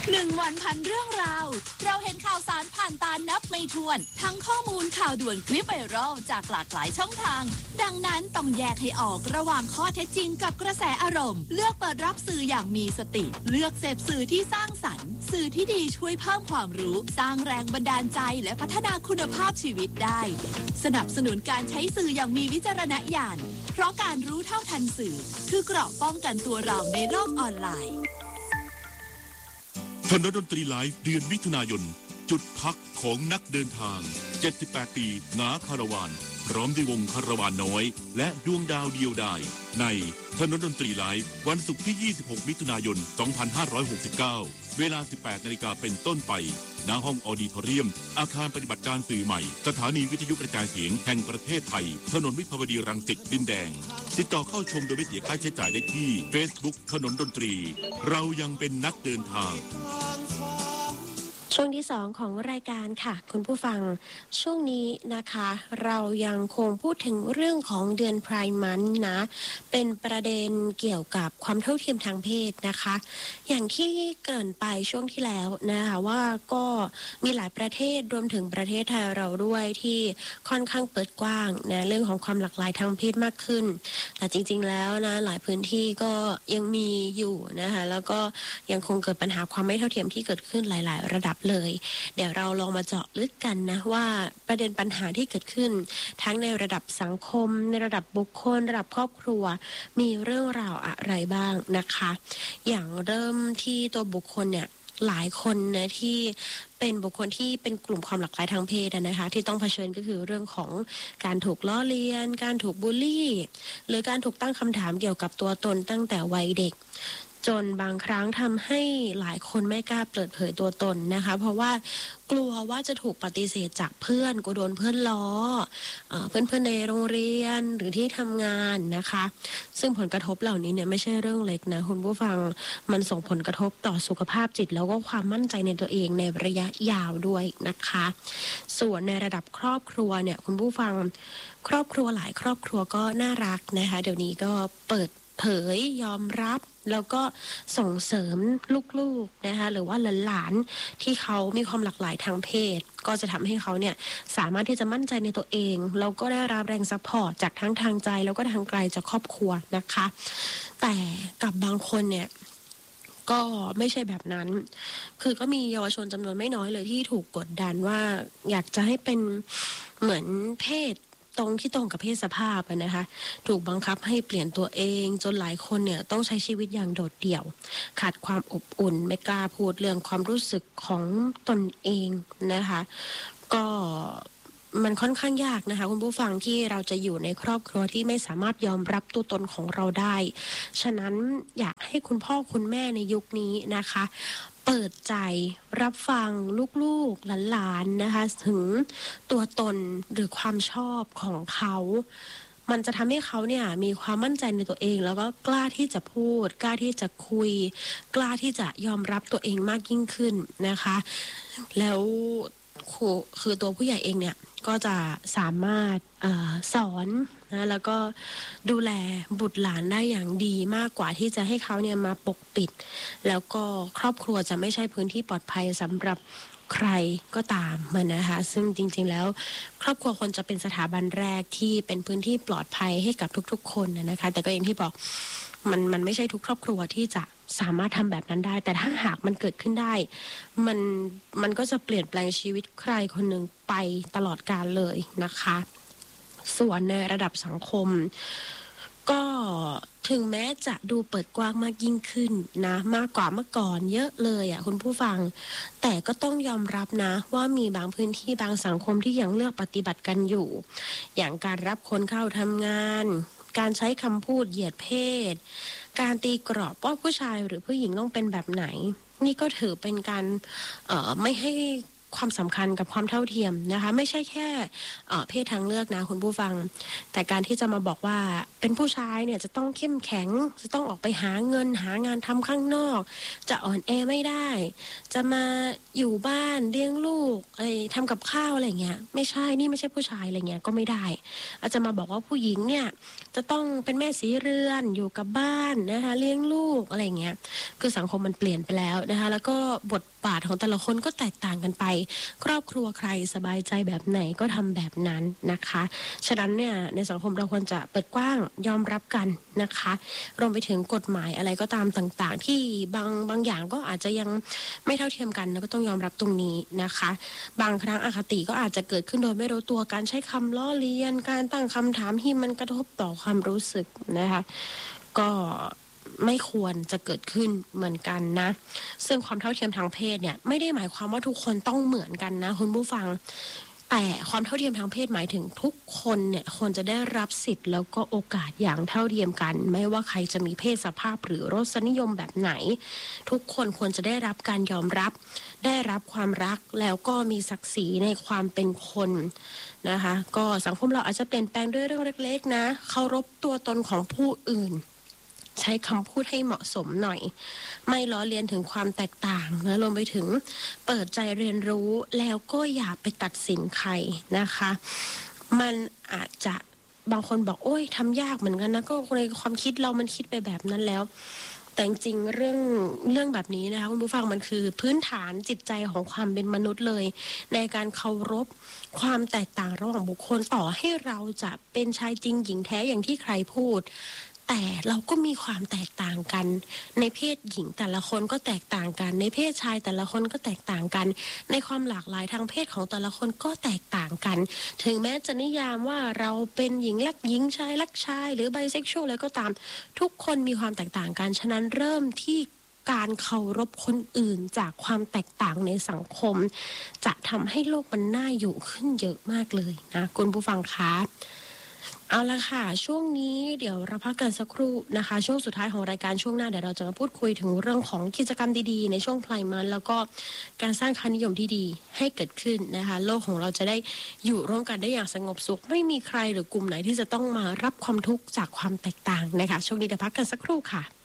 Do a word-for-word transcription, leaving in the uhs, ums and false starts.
หนึ่งวันพันเรื่องราวเราเห็นข่าวสารผ่านตานับไม่ถ้วนทั้งข้อมูลข่าวด่วนคลิปไวรัลจากหลากหลายช่องทางดังนั้นต้องแยกให้ออกระหว่างข้อเท็จจริงกับกระแสอารมณ์เลือกเปิดรับสื่ออย่างมีสติเลือกเสพสื่อที่สร้างสรรค์สื่อที่ดีช่วยเพิ่มความรู้สร้างแรงบันดาลใจและพัฒนาคุณภาพชีวิตได้สนับสนุนการใช้สื่ออย่างมีวิจารณญาณเพราะการรู้เท่าทันสื่อคือเกราะป้องกันตัวเราในโลกออนไลน์คณะดนตรีไลฟ์เดือนมิถุนายนจุดพักของนักเดินทางเจ็ดสิบแปดปีนาคาราวานพร้อมด้วยวงคาราวานน้อยและดวงดาวเดียวดายในคณะดนตรีไลฟ์วันศุกร์ที่ยี่สิบหกมิถุนายนสองพันห้าร้อยหกสิบเก้าเวลาสิบแปดนาฬิกาเป็นต้นไปณห้องออดิทอเรียมอาคารปฏิบัติการสื่อใหม่สถานีวิทยุกระจายเสียงแห่งประเทศไทยถนนวิภาวดีรังสิตดินแดงติดต่อเข้าชมโดยไม่เสียค่าใช้จ่ายได้ที่ Facebook ถนนดนตรีเรายังเป็นนักเดินทางช่วงที่สองของรายการค่ะคุณผู้ฟังช่วงนี้นะคะเรายังคงพูดถึงเรื่องของเดือนไพร์มันนะเป็นประเด็นเกี่ยวกับความเท่าเทียมทางเพศนะคะอย่างที่เกริ่นไปช่วงที่แล้วนะคะว่าก็มีหลายประเทศรวมถึงประเทศไทยเราด้วยที่ค่อนข้างเปิดกว้างนะเรื่องของความหลากหลายทางเพศมากขึ้นแต่จริงๆแล้วนะหลายพื้นที่ก็ยังมีอยู่นะคะแล้วก็ยังคงเกิดปัญหาความไม่เท่าเทียมที่เกิดขึ้นหลายๆระดับเลยเดี๋ยวเราลองมาเจาะลึกกันนะว่าประเด็นปัญหาที่เกิดขึ้นทั้งในระดับสังคมในระดับบุคคลระดับครอบครัวมีเรื่องราวอะไรบ้างนะคะอย่างเริ่มที่ตัวบุคคลเนี่ยหลายคนนะที่เป็นบุคคลที่เป็นกลุ่มความหลากหลายทางเพศนะคะที่ต้องเผชิญก็คือเรื่องของการถูกล้อเลียนการถูกบูลลี่หรือการถูกตั้งคำถามเกี่ยวกับตัวตนตั้งแต่วัยเด็กจนบางครั้งทำให้หลายคนไม่กล้าเปิดเผยตัวตนนะคะเพราะว่ากลัวว่าจะถูกปฏิเสธจากเพื่อนกลัวโดนเพื่อนล้อเพื่อนๆในโรงเรียนหรือที่ทำงานนะคะซึ่งผลกระทบเหล่านี้เนี่ยไม่ใช่เรื่องเล็กนะคุณผู้ฟังมันส่งผลกระทบต่อสุขภาพจิตแล้วก็ความมั่นใจในตัวเองในระยะยาวด้วยนะคะส่วนในระดับครอบครัวเนี่ยคุณผู้ฟังครอบครัวหลายครอบครัวก็น่ารักนะคะเดี๋ยวนี้ก็เปิดเผยยอมรับแล้วก็ส่งเสริมลูกๆนะคะหรือว่าหลานๆที่เขามีความหลากหลายทางเพศก็จะทำให้เขาเนี่ยสามารถที่จะมั่นใจในตัวเองแล้วก็ได้รับแรงซัพพอร์ตจากทั้งทางใจแล้วก็ทางไกลจากครอบครัวนะคะแต่กับบางคนเนี่ยก็ไม่ใช่แบบนั้นคือก็มีเยาวชนจำนวนไม่น้อยเลยที่ถูกกดดันว่าอยากจะให้เป็นเหมือนเพศตรงที่ตรงกับเพศสภาพนะคะถูกบังคับให้เปลี่ยนตัวเองจนหลายคนเนี่ยต้องใช้ชีวิตอย่างโดดเดี่ยวขาดความอบอุ่นไม่กล้าพูดเรื่องความรู้สึกของตนเองนะคะก็มันค่อนข้างยากนะคะคุณผู้ฟังที่เราจะอยู่ในครอบครัวที่ไม่สามารถยอมรับตัวตนของเราได้ฉะนั้นอยากให้คุณพ่อคุณแม่ในยุคนี้นะคะเปิดใจรับฟังลูกๆหลานๆนะคะถึงตัวตนหรือความชอบของเขามันจะทำให้เขาเนี่ยมีความมั่นใจในตัวเองแล้วก็กล้าที่จะพูดกล้าที่จะคุยกล้าที่จะยอมรับตัวเองมากยิ่งขึ้นนะคะแล้วคือตัวผู้ใหญ่เองเนี่ยก็จะสามารถเอ่อสอนนะแล้วก็ดูแลบุตรหลานได้อย่างดีมากกว่าที่จะให้เขาเนี่ยมาปกปิดแล้วก็ครอบครัวจะไม่ใช่พื้นที่ปลอดภัยสำหรับใครก็ตามมันนะคะซึ่งจริงๆแล้วครอบครัวควรจะเป็นสถาบันแรกที่เป็นพื้นที่ปลอดภัยให้กับทุกๆคนนะคะแต่ก็อย่างที่บอกมันมันไม่ใช่ทุกครอบครัวที่จะสามารถทำแบบนั้นได้แต่ถ้าหากมันเกิดขึ้นได้มันมันก็จะเปลี่ยนแปลงชีวิตใครคนหนึ่งไปตลอดกาลเลยนะคะส่วนในระดับสังคมก็ถึงแม้จะดูเปิดกว้างมากยิ่งขึ้นนะมากกว่าเมื่อก่อนเยอะเลยอ่ะคุณผู้ฟังแต่ก็ต้องยอมรับนะว่ามีบางพื้นที่บางสังคมที่ยังเลือกปฏิบัติกันอยู่อย่างการรับคนเข้าทำงานการใช้คำพูดเหยียดเพศการตีกรอบว่าผู้ชายหรือผู้หญิงต้องเป็นแบบไหนนี่ก็ถือเป็นการเอ่อไม่ให้ความสำคัญกับความเท่าเทียมนะคะไม่ใช่แค่เพศทางเลือกนะคุณผู้ฟังแต่การที่จะมาบอกว่าเป็นผู้ชายเนี่ยจะต้องเข้มแข็งจะต้องออกไปหาเงินหางานทำข้างนอกจะอ่อนแอไม่ได้จะมาอยู่บ้านเลี้ยงลูกอะไรทำกับข้าวอะไรเงี้ยไม่ใช่นี่ไม่ใช่ผู้ชายอะไรเงี้ยก็ไม่ได้อาจจะมาบอกว่าผู้หญิงเนี่ยจะต้องเป็นแม่สีเรือนอยู่กับบ้านนะคะเลี้ยงลูกอะไรเงี้ยคือสังคมมันเปลี่ยนไปแล้วนะคะแล้วก็บทบาทของแต่ละคนก็แตกต่างกันไปครอบครัวใครสบายใจแบบไหนก็ทำแบบนั้นนะคะฉะนั้นเนี่ยในสังคมเราควรจะเปิดกว้างยอมรับกันนะคะรวมไปถึงกฎหมายอะไรก็ตามต่างๆที่บางบางอย่างก็อาจจะยังไม่เท่าเทียมกันแล้วก็ต้องยอมรับตรงนี้นะคะบางครั้งอคติก็อาจจะเกิดขึ้นโดยไม่รู้ตัวการใช้คำล้อเลียนการตั้งคำถามที่มันกระทบต่อความรู้สึกนะคะก็ไม่ควรจะเกิดขึ้นเหมือนกันนะซึ่งความเท่าเทียมทางเพศเนี่ยไม่ได้หมายความว่าทุกคนต้องเหมือนกันนะคุณผู้ฟังแต่ความเท่าเทียมทางเพศหมายถึงทุกคนเนี่ยควรจะได้รับสิทธิ์แล้วก็โอกาสอย่างเท่าเทียมกันไม่ว่าใครจะมีเพศสภาพหรือรสนิยมแบบไหนทุกคนควรจะได้รับการยอมรับได้รับความรักแล้วก็มีศักดิ์ศรีในความเป็นคนนะคะก็สังคมเราอาจจะเปลี่ยนแปลงด้วยเรื่องเล็กๆนะเคารพตัวตนของผู้อื่นใช้คำพูดให้เหมาะสมหน่อยไม่ล้อเลียนถึงความแตกต่างนะรวมไปถึงเปิดใจเรียนรู้แล้วก็อย่าไปตัดสินใครนะคะมันอาจจะบางคนบอกโอ้ยทำยากเหมือนกันนะก็ในความคิดเรามันคิดไปแบบนั้นแล้วแต่จริงเรื่องเรื่องแบบนี้นะคะคุณผู้ฟังมันคือพื้นฐานจิตใจของความเป็นมนุษย์เลยในการเคารพความแตกต่างระหว่างบุคคลต่อให้เราจะเป็นชายจริงหญิงแท้อย่างที่ใครพูดแต่เราก็มีความแตกต่างกันในเพศหญิงแต่ละคนก็แตกต่างกันในเพศชายแต่ละคนก็แตกต่างกันในความหลากหลายทางเพศของแต่ละคนก็แตกต่างกันถึงแม้จะนิยามว่าเราเป็นหญิงรักหญิงชายรักชายหรือไบเซ็กชวลอะไรก็ตามทุกคนมีความแตกต่างกันฉะนั้นเริ่มที่การเคารพคนอื่นจากความแตกต่างในสังคมจะทำให้โลกมันน่าอยู่ขึ้นเยอะมากเลยนะคุณผู้ฟังคะเอาละค่ะช่วงนี้เดี๋ยวเราพักกันสักครู่นะคะช่วงสุดท้ายของรายการช่วงหน้าเดี๋ยวเราจะมาพูดคุยถึงเรื่องของกิจกรรมดีๆในช่วงไพร์มันแล้วก็การสร้างค่านิยมที่ดีให้เกิดขึ้นนะคะโลกของเราจะได้อยู่ร่วมกันได้อย่างสงบสุขไม่มีใครหรือกลุ่มไหนที่จะต้องมารับความทุกข์จากความแตกต่างนะคะช่วงนี้เดี๋ยวพักกันสักครู่ค่ะ